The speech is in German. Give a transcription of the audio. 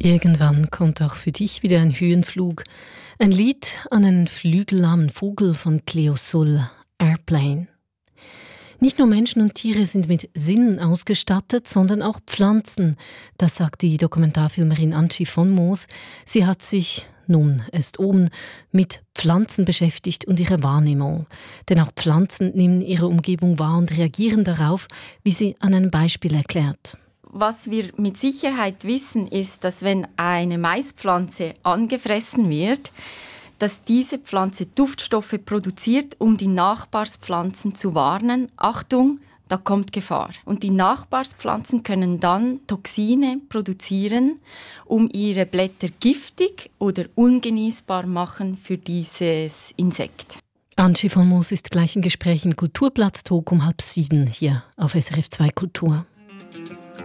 Irgendwann kommt auch für dich wieder ein Höhenflug. Ein Lied an einen flügellahmen Vogel von Cleo Sul, Airplane. Nicht nur Menschen und Tiere sind mit Sinnen ausgestattet, sondern auch Pflanzen. Das sagt die Dokumentarfilmerin Antje von Moos. Sie hat sich, nun erst oben, mit Pflanzen beschäftigt und ihrer Wahrnehmung. Denn auch Pflanzen nehmen ihre Umgebung wahr und reagieren darauf, wie sie an einem Beispiel erklärt. Was wir mit Sicherheit wissen, ist, dass wenn eine Maispflanze angefressen wird, dass diese Pflanze Duftstoffe produziert, um die Nachbarspflanzen zu warnen. Achtung, da kommt Gefahr. Und die Nachbarspflanzen können dann Toxine produzieren, um ihre Blätter giftig oder ungenießbar machen für dieses Insekt. Antje von Moos ist gleich im Gespräch im Kulturplatz-Talk um 6:30 hier auf SRF 2 Kultur.